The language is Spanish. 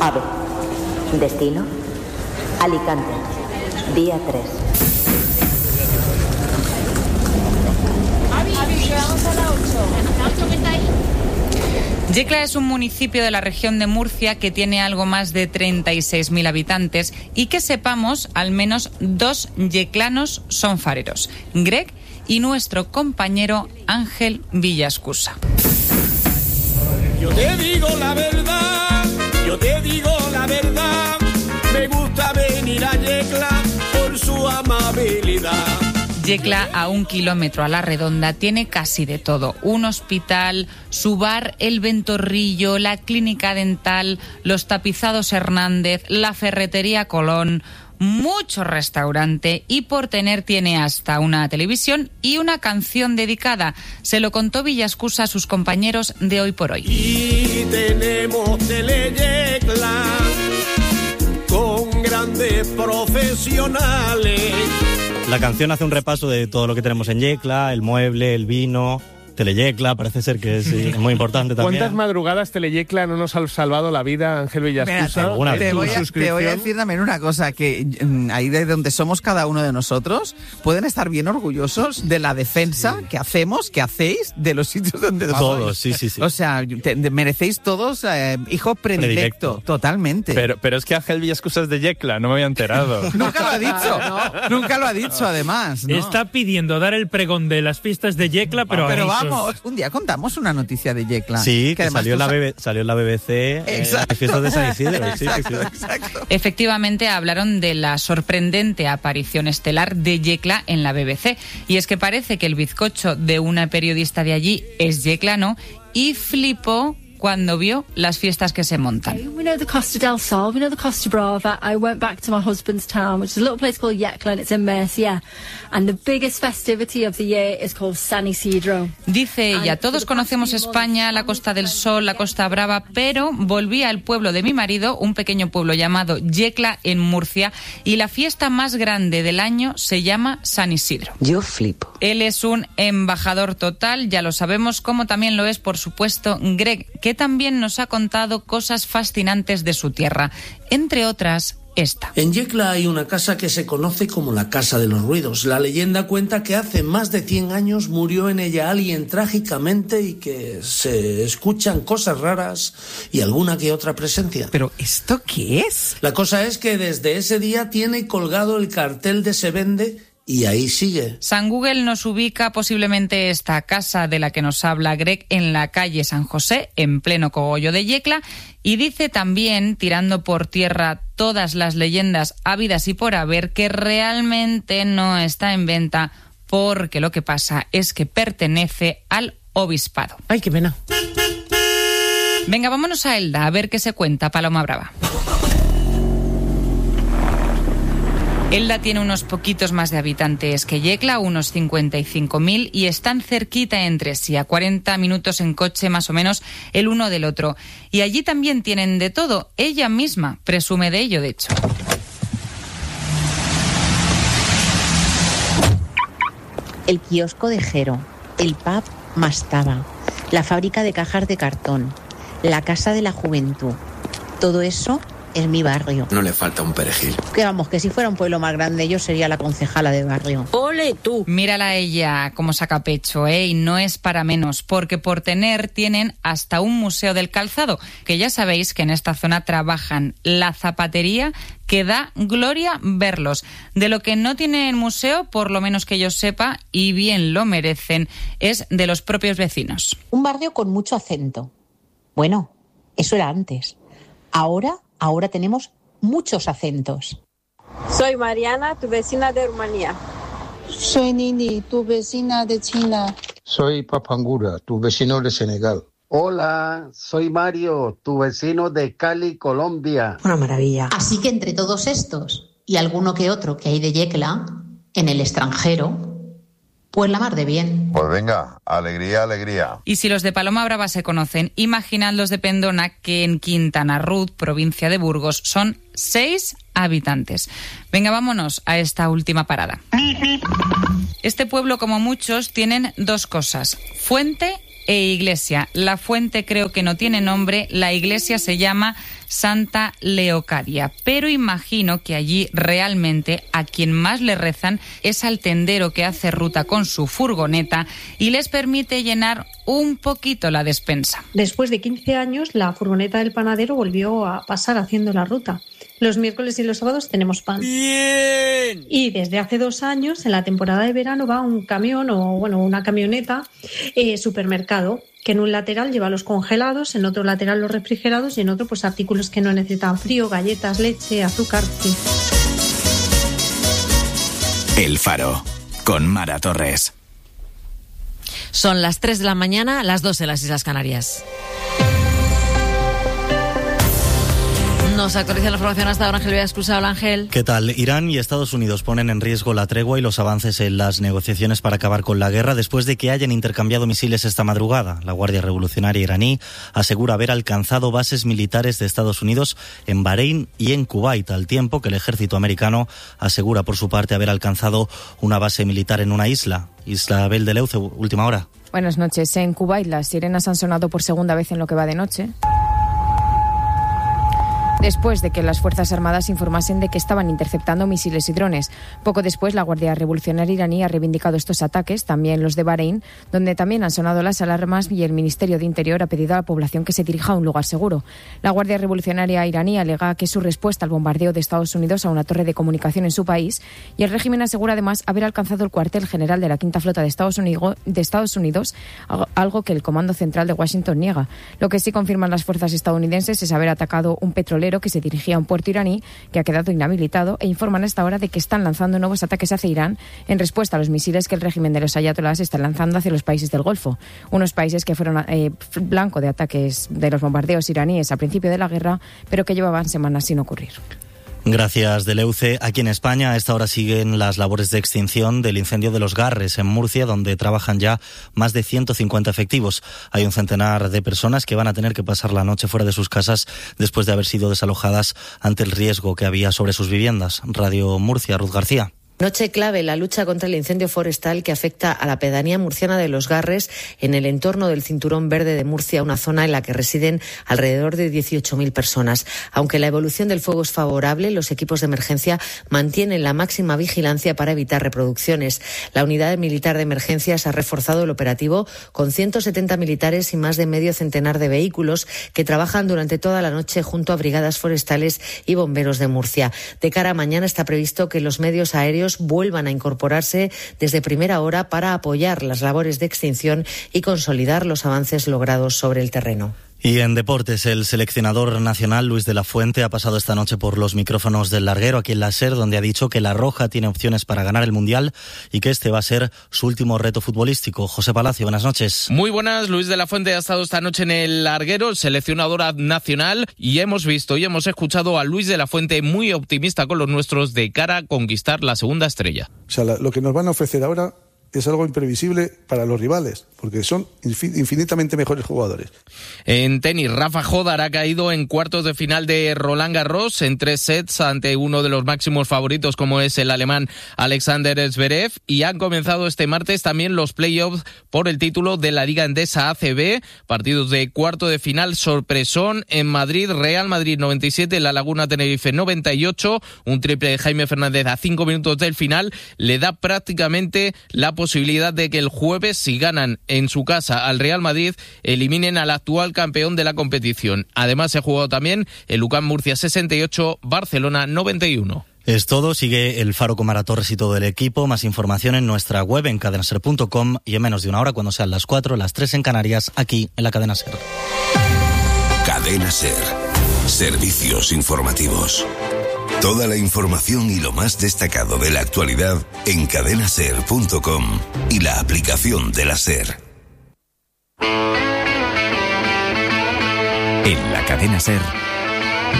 AVE. Destino: Alicante. Día 3. Vamos a la 8. Yecla es un municipio de la región de Murcia que tiene algo más de 36.000 habitantes y que sepamos, al menos 2 yeclanos son fareros, Greg y nuestro compañero Ángel Villascusa. Yo te digo la verdad, me gusta venir a Yecla por su amabilidad. Yecla, a 1 kilómetro a la redonda, tiene casi de todo. Un hospital, su bar El Ventorrillo, la clínica dental, los tapizados Hernández, la ferretería Colón, mucho restaurante y por tener tiene hasta una televisión y una canción dedicada. Se lo contó Villascusa a sus compañeros de Hoy por Hoy. Y tenemos Teleyecla con grandes profesionales. La canción hace un repaso de todo lo que tenemos en Yecla, el mueble, el vino. Teleyecla, parece ser que es muy importante también. ¿Cuántas madrugadas Teleyecla no nos ha salvado la vida, Ángel Villascusa? Te voy a decir también una cosa, que ahí de donde somos cada uno de nosotros, pueden estar bien orgullosos de la defensa que hacéis de los sitios donde todos, sí. O sea, merecéis todos hijo predilecto, totalmente. Pero es que Ángel Villascusa es de Yecla, no me había enterado. Nunca lo ha dicho, nunca lo ha dicho además, ¿no? Está pidiendo dar el pregón de las fiestas de Yecla, pero vamos, un día contamos una noticia de Yecla. Sí, que salió en la BBC en las fiestas de San Isidro. Exacto. Efectivamente, hablaron de la sorprendente aparición estelar de Yecla en la BBC. Y es que parece que el bizcocho de una periodista de allí es yeclano y flipó cuando vio las fiestas que se montan. We know the Costa del Sol, we know the Costa Brava. I went back to my husband's town, which is a little place called Yecla, and it's in Murcia. And the biggest festivity of the year is called San Isidro. Dice ella, todos conocemos España, la Costa del Sol, la Costa Brava, pero volví al pueblo de mi marido, un pequeño pueblo llamado Yecla en Murcia, y la fiesta más grande del año se llama San Isidro. Yo flipo. Él es un embajador total, ya lo sabemos, como también lo es, por supuesto, Greg, que también nos ha contado cosas fascinantes de su tierra, entre otras esta. En Yecla hay una casa que se conoce como la Casa de los Ruidos. La leyenda cuenta que hace más de 100 años murió en ella alguien trágicamente y que se escuchan cosas raras y alguna que otra presencia. ¿Pero esto qué es? La cosa es que desde ese día tiene colgado el cartel de se vende. Y ahí sigue. San Google nos ubica posiblemente esta casa de la que nos habla Greg en la calle San José, en pleno cogollo de Yecla, y dice también, tirando por tierra todas las leyendas habidas y por haber, que realmente no está en venta porque lo que pasa es que pertenece al obispado. ¡Ay, qué pena! Venga, vámonos a Elda a ver qué se cuenta Paloma Brava. Elda tiene unos poquitos más de habitantes que Yecla, unos 55.000, y están cerquita entre sí, a 40 minutos en coche más o menos el uno del otro. Y allí también tienen de todo. Ella misma presume de ello, de hecho. El kiosco de Jero, el pub Mastaba, la fábrica de cajas de cartón, la casa de la juventud. Todo eso es mi barrio. No le falta un perejil. Que vamos, que si fuera un pueblo más grande yo sería la concejala de barrio. ¡Ole tú! Mírala a ella cómo saca pecho, y no es para menos, porque por tener tienen hasta un museo del calzado, que ya sabéis que en esta zona trabajan la zapatería, que da gloria verlos. De lo que no tiene el museo, por lo menos que yo sepa, y bien lo merecen, es de los propios vecinos. Un barrio con mucho acento. Bueno, eso era antes. Ahora tenemos muchos acentos. Soy Mariana, tu vecina de Rumanía. Soy Nini, tu vecina de China. Soy Papangura, tu vecino de Senegal. Hola, soy Mario, tu vecino de Cali, Colombia. Una maravilla. Así que entre todos estos y alguno que otro que hay de Yecla, en el extranjero, pues la mar de bien. Pues venga, alegría, alegría. Y si los de Paloma Brava se conocen, imaginad los de Pendona, que en Quintana Roo, provincia de Burgos, son 6 habitantes. Venga, vámonos a esta última parada. Este pueblo, como muchos, tienen 2 cosas: fuente e iglesia. La fuente creo que no tiene nombre, la iglesia se llama Santa Leocadia, pero imagino que allí realmente a quien más le rezan es al tendero que hace ruta con su furgoneta y les permite llenar un poquito la despensa. Después de 15 años, la furgoneta del panadero volvió a pasar haciendo la ruta. Los miércoles y los sábados tenemos pan. ¡Bien! Y desde hace 2 años, en la temporada de verano, va un camión una camioneta supermercado, que en un lateral lleva los congelados, en otro lateral los refrigerados y en otro pues artículos que no necesitan frío, galletas, leche, azúcar. Sí. El Faro, con Mara Torres. Son las 3 de la mañana, las 2 en las Islas Canarias. Nos actualiza la información hasta ahora Ángel Villascusa. Hola, Ángel. ¿Qué tal? Irán y Estados Unidos ponen en riesgo la tregua y los avances en las negociaciones para acabar con la guerra después de que hayan intercambiado misiles esta madrugada. La Guardia Revolucionaria iraní asegura haber alcanzado bases militares de Estados Unidos en Bahrein y en Kuwait, al tiempo que el ejército americano asegura por su parte haber alcanzado una base militar en una isla. Isabel de Leuce, última hora. Buenas noches. En Kuwait las sirenas han sonado por segunda vez en lo que va de noche, después de que las Fuerzas Armadas informasen de que estaban interceptando misiles y drones. Poco después, la Guardia Revolucionaria iraní ha reivindicado estos ataques, también los de Bahrein, donde también han sonado las alarmas y el Ministerio de Interior ha pedido a la población que se dirija a un lugar seguro. La Guardia Revolucionaria iraní alega que es su respuesta al bombardeo de Estados Unidos a una torre de comunicación en su país, y el régimen asegura además haber alcanzado el cuartel general de la Quinta Flota de Estados Unidos, algo que el Comando Central de Washington niega. Lo que sí confirman las fuerzas estadounidenses es haber atacado un petrolero que se dirigía a un puerto iraní que ha quedado inhabilitado, e informan hasta ahora de que están lanzando nuevos ataques hacia Irán en respuesta a los misiles que el régimen de los ayatolás está lanzando hacia los países del Golfo, unos países que fueron blanco de ataques de los bombardeos iraníes al principio de la guerra, pero que llevaban semanas sin ocurrir. Gracias, Deleuce. Aquí en España a esta hora siguen las labores de extinción del incendio de Los Garres, en Murcia, donde trabajan ya más de 150 efectivos. Hay un centenar de personas que van a tener que pasar la noche fuera de sus casas después de haber sido desalojadas ante el riesgo que había sobre sus viviendas. Radio Murcia, Ruth García. Noche clave en la lucha contra el incendio forestal que afecta a la pedanía murciana de Los Garres, en el entorno del Cinturón Verde de Murcia, una zona en la que residen alrededor de 18.000 personas. Aunque la evolución del fuego es favorable, los equipos de emergencia mantienen la máxima vigilancia para evitar reproducciones. La unidad militar de emergencias ha reforzado el operativo con 170 militares y más de medio centenar de vehículos que trabajan durante toda la noche junto a brigadas forestales y bomberos de Murcia. De cara a mañana está previsto que los medios aéreos vuelvan a incorporarse desde primera hora para apoyar las labores de extinción y consolidar los avances logrados sobre el terreno. Y en deportes, el seleccionador nacional Luis de la Fuente ha pasado esta noche por los micrófonos del Larguero aquí en la SER, donde ha dicho que la Roja tiene opciones para ganar el Mundial y que este va a ser su último reto futbolístico. José Palacio, buenas noches. Muy buenas. Luis de la Fuente ha estado esta noche en el Larguero, el seleccionador nacional, y hemos visto y hemos escuchado a Luis de la Fuente muy optimista con los nuestros de cara a conquistar la segunda estrella. O sea, lo que nos van a ofrecer ahora es algo imprevisible para los rivales, porque son infinitamente mejores jugadores. En tenis, Rafa Jodar ha caído en cuartos de final de Roland Garros en 3 sets ante uno de los máximos favoritos como es el alemán Alexander Zverev, y han comenzado este martes también los playoffs por el título de la Liga Endesa ACB, partidos de cuarto de final sorpresón en Madrid, Real Madrid 97, La Laguna Tenerife 98, un triple de Jaime Fernández a 5 minutos del final le da prácticamente la posibilidad de que el jueves, si ganan en su casa al Real Madrid, eliminen al actual campeón de la competición. Además, se ha jugado también el UCAM Murcia 68, Barcelona 91. Es todo, sigue el Faro con Mara Torres y todo el equipo. Más información en nuestra web en cadenaser.com y en menos de una hora, cuando sean las 4, las 3 en Canarias, aquí en la Cadena SER. Cadena SER. Servicios informativos. Toda la información y lo más destacado de la actualidad en cadenaser.com y la aplicación de la SER. En la Cadena SER.